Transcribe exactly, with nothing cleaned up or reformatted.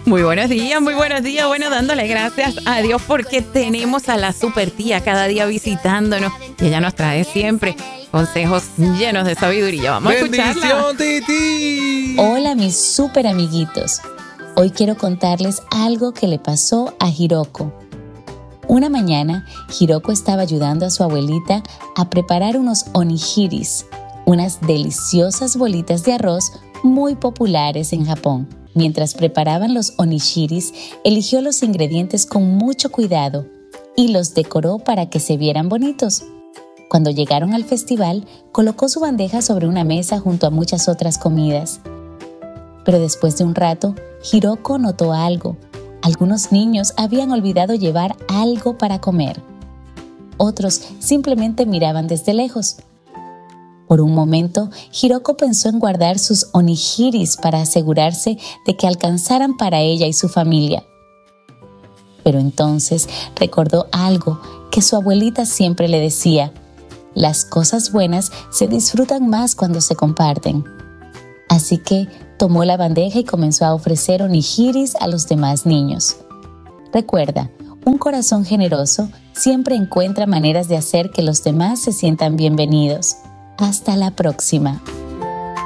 Muy buenos días, muy buenos días. Bueno, dándole gracias a Dios porque tenemos a la super tía cada día visitándonos y ella nos trae siempre consejos llenos de sabiduría. Vamos a escucharla. ¡Bendición, Titi! Hola, mis super amiguitos. Hoy quiero contarles algo que le pasó a Hiroko. Una mañana, Hiroko estaba ayudando a su abuelita a preparar unos onigiris, unas deliciosas bolitas de arroz muy populares en Japón. Mientras preparaban los onigiris, eligió los ingredientes con mucho cuidado y los decoró para que se vieran bonitos. Cuando llegaron al festival, colocó su bandeja sobre una mesa junto a muchas otras comidas. Pero después de un rato, Hiroko notó algo. Algunos niños habían olvidado llevar algo para comer. Otros simplemente miraban desde lejos. Por un momento, Hiroko pensó en guardar sus onigiris para asegurarse de que alcanzaran para ella y su familia. Pero entonces recordó algo que su abuelita siempre le decía: las cosas buenas se disfrutan más cuando se comparten. Así que tomó la bandeja y comenzó a ofrecer onigiris a los demás niños. Recuerda, un corazón generoso siempre encuentra maneras de hacer que los demás se sientan bienvenidos. Hasta la próxima.